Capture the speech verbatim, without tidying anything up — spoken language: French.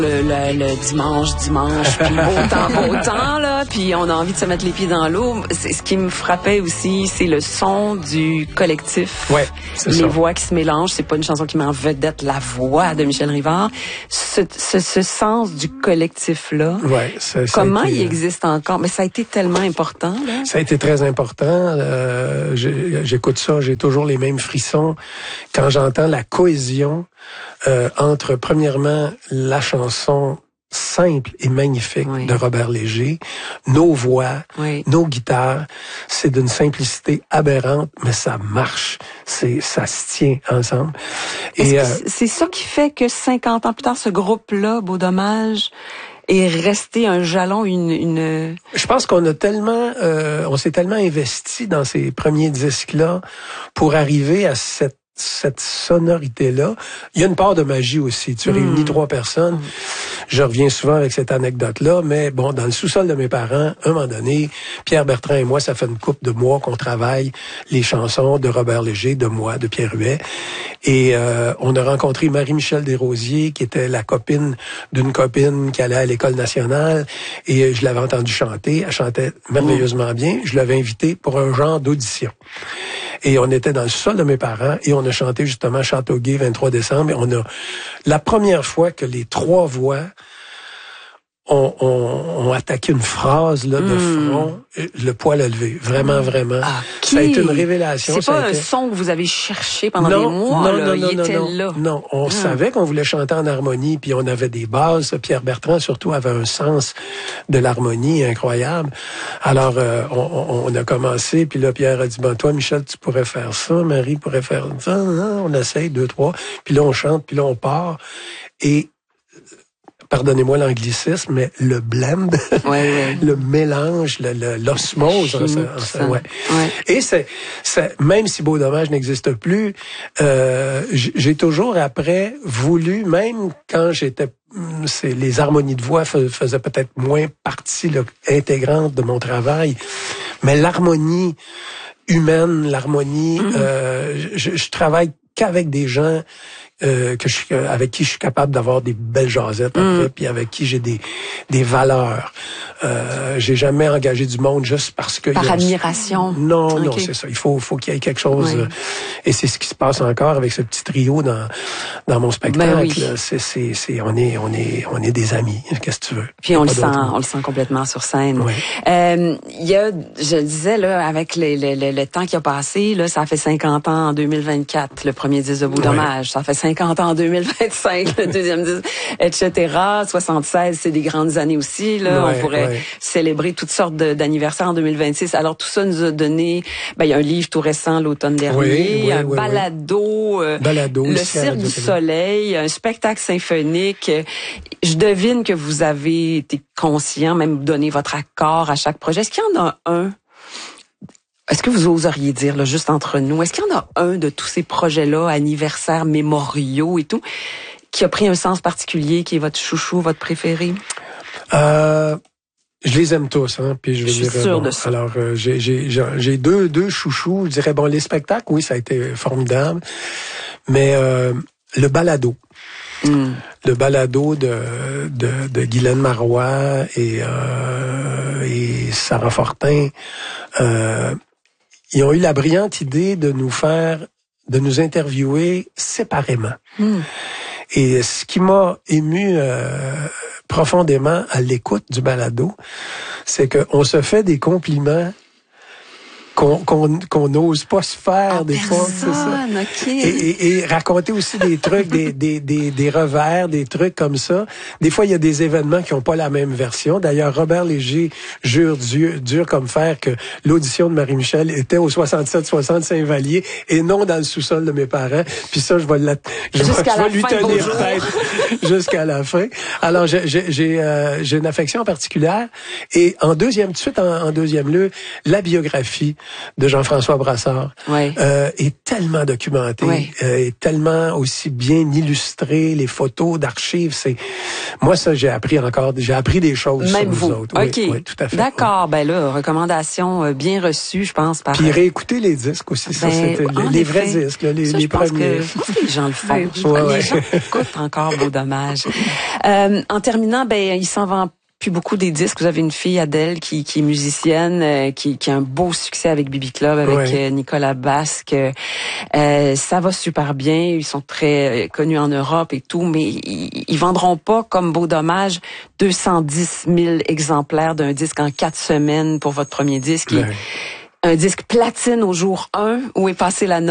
Le, le, le dimanche, dimanche, puis beau temps, beau temps, là, puis on a envie de se mettre les pieds dans l'eau. C'est, ce qui me frappait aussi, c'est le son du collectif. Ouais, c'est les ça. voix qui se mélangent. C'est pas une chanson qui met en vedette la voix de Michel Rivard. Ce, ce, ce sens du collectif-là, ouais, ça, ça comment été, il existe encore? Mais ça a été tellement important, là. Ça a été très important. Euh, j'écoute ça, j'ai toujours les mêmes frissons quand j'entends la cohésion euh, entre, premièrement, la chanson simple et magnifique oui. de Robert Léger, nos voix, oui. nos guitares, c'est d'une simplicité aberrante, mais ça marche, c'est ça se tient ensemble. Et euh, c'est ça qui fait que cinquante ans plus tard, ce groupe-là, Beau Dommage, est resté un jalon, une, une... Je pense qu'on a tellement, euh, on s'est tellement investi dans ces premiers disques-là pour arriver à cette cette sonorité-là. Il y a une part de magie aussi. Tu mmh. réunis trois personnes. Mmh. Je reviens souvent avec cette anecdote-là, mais bon, dans le sous-sol de mes parents, à un moment donné, Pierre Bertrand et moi, ça fait une couple de mois qu'on travaille les chansons de Robert Léger, de moi, de Pierre Huet. Et euh, on a rencontré Marie-Michel Desrosiers, qui était la copine d'une copine qui allait à l'École nationale. Et je l'avais entendue chanter. Elle chantait merveilleusement mmh. bien. Je l'avais invitée pour un genre d'audition. Et on était dans le sol de mes parents et on a chanté justement Châteauguay, vingt-trois décembre. Et on a la première fois que les trois voix ont, ont, ont attaqué une phrase là, de front, mmh. le poil a levé. Vraiment, vraiment. Ah, ça a été une révélation. C'est pas ça a un été... son que vous avez cherché pendant non, des mois. Non, là. non, non, Il non, était non, là. non. On mmh. savait qu'on voulait chanter en harmonie, puis on avait des bases. Pierre Bertrand, surtout, avait un sens de l'harmonie incroyable. Alors, euh, on, on a commencé, puis là, Pierre a dit, ben toi, Michel, tu pourrais faire ça, Marie pourrait faire ça. On essaye, deux, trois. Puis là, on chante, puis là, on part. Et pardonnez-moi l'anglicisme, mais le blend, ouais, ouais. le mélange, le, le, l'osmose, en, en, en, ouais. ouais. Et c'est, c'est, même si Beau Dommage n'existe plus, euh, j'ai toujours après voulu, même quand j'étais, c'est les harmonies de voix faisaient peut-être moins partie là, intégrante de mon travail, mais l'harmonie humaine, l'harmonie, mm-hmm. euh, je, je travaille qu'avec des gens Euh, que je, avec qui je suis capable d'avoir des belles jasettes, mm. puis avec qui j'ai des des valeurs. Euh, j'ai jamais engagé du monde juste parce que par a, admiration. Non, okay. non, c'est ça. Il faut faut qu'il y ait quelque chose. Oui. Euh, et c'est ce qui se passe encore avec ce petit trio dans dans mon spectacle. Ben oui. C'est c'est c'est on est on est on est des amis. Qu'est-ce que tu veux? Puis on le sent, on le sent complètement sur scène. Oui. Euh, il y a, je le disais là, avec le, le, le, le temps qui a passé, là, ça fait cinquante ans en deux mille vingt-quatre, le premier disque de Beau Dommage. Oui. Ça fait cinquante ans en deux mille vingt-cinq, le deuxième disque, et cetera. soixante-seize, c'est des grandes années aussi. Là, ouais, on pourrait ouais. célébrer toutes sortes de, d'anniversaires en deux mille vingt-six. Alors tout ça nous a donné, ben il y a un livre tout récent l'automne dernier, oui, oui, un oui, balado, oui. balado, le Cirque du Soleil, un spectacle symphonique. Je devine que vous avez été conscient, même donné votre accord à chaque projet. Est-ce qu'il y en a un? Est-ce que vous oseriez dire, là, juste entre nous, est-ce qu'il y en a un de tous ces projets-là, anniversaires, mémoriaux et tout, qui a pris un sens particulier, qui est votre chouchou, votre préféré? Euh, je les aime tous, hein, puis je vais je suis dire. sûre bon, de ça. Alors, euh, j'ai, j'ai, j'ai deux, deux chouchous. Je dirais, bon, les spectacles, oui, ça a été formidable, mais euh, le balado. Mm. Le balado de, de, de Guylaine Marois et, euh, et Sarah Fortin, euh, ils ont eu la brillante idée de nous faire, de nous interviewer séparément. Mm. Et ce qui m'a ému euh, profondément à l'écoute du balado, c'est qu'on se fait des compliments qu'on qu'on qu'on n'ose pas se faire ah, des personne, fois, c'est ça. Okay. Et, et, et raconter aussi des trucs, des, des des des revers, des trucs comme ça. Des fois, il y a des événements qui ont pas la même version. D'ailleurs, Robert Léger jure dur, dur comme fer que l'audition de Marie-Michel était au soixante-sept soixante Saint-Vallier et non dans le sous-sol de mes parents. Puis ça, je vais la, je vais, je vais lui tenir tête jusqu'à la fin. Alors, j'ai j'ai j'ai, euh, j'ai une affection particulière. Et en deuxième, tout de suite en, en deuxième lieu, la biographie de Jean-François Brassard ouais. euh, est tellement documenté, ouais. euh, est tellement aussi bien illustré, les photos d'archives, c'est moi ça j'ai appris encore, j'ai appris des choses Même sur vous. nous autres. OK. Oui, oui, tout à fait. D'accord, ouais. Ben là, recommandation bien reçue, je pense. Par... Puis réécouter les disques aussi, ça ben, c'était les, les vrais disques, là, les, ça, les je pense premiers. Que, je pense que les gens le font. Ouais, les ouais. gens écoutent encore Beau Dommage. Euh, en terminant, ben il s'en vend plus beaucoup des disques. Vous avez une fille, Adèle, qui, qui est musicienne, euh, qui, qui a un beau succès avec B B Club, avec ouais. euh, Nicolas Basque. Euh, ça va super bien. Ils sont très connus en Europe et tout, mais ils, ils vendront pas, comme Beau Dommage, deux cent dix mille exemplaires d'un disque en quatre semaines pour votre premier disque. Ouais. Un disque platine au jour un, où est passée la note.